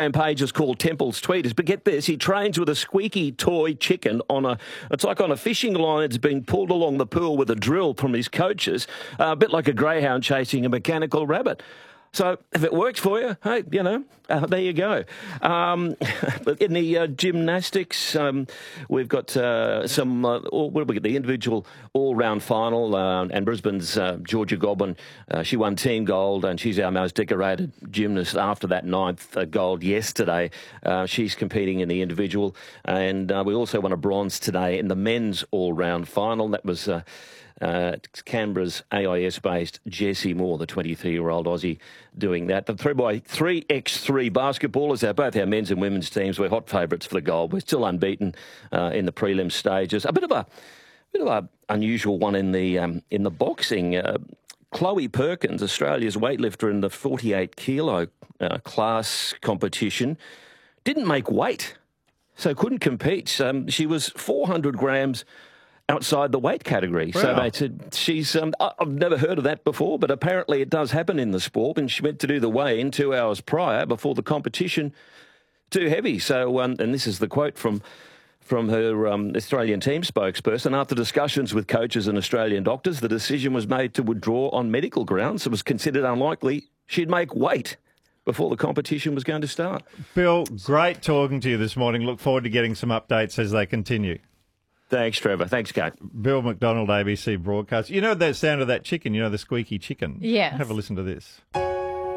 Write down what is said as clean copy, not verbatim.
Instagram page is called Temple's Tweeters, but get this, he trains with a squeaky toy chicken it's like on a fishing line. It's being pulled along the pool with a drill from his coaches, a bit like a greyhound chasing a mechanical rabbit. So if it works for you, hey, there you go. In the gymnastics, we've got the individual all-round final, and Brisbane's Georgia Godwin, she won team gold, and she's our most decorated gymnast after that 9th gold yesterday. She's competing in the individual, and we also won a bronze today in the men's all-round final. That was Canberra's AIS-based Jessie Moore, the 23-year-old Aussie, doing that. The 3x3 basketballers, both our men's and women's teams, we're hot favourites for the gold. We're still unbeaten in the prelim stages. A bit of a unusual one in the boxing. Chloe Perkins, Australia's weightlifter in the 48 kilo class competition, didn't make weight, so couldn't compete. She was 400 grams outside the weight category. Wow. So they said she's... I've never heard of that before, but apparently it does happen in the sport, and she went to do the weigh-in 2 hours prior before the competition. Too heavy. So, and this is the quote from her Australian team spokesperson. After discussions with coaches and Australian doctors, the decision was made to withdraw on medical grounds. It was considered unlikely she'd make weight before the competition was going to start. Bill, great talking to you this morning. Look forward to getting some updates as they continue. Thanks, Trevor. Thanks, Kate. Bill McDonald, ABC Broadcast. You know that sound of that chicken, the squeaky chicken? Yeah. Have a listen to this.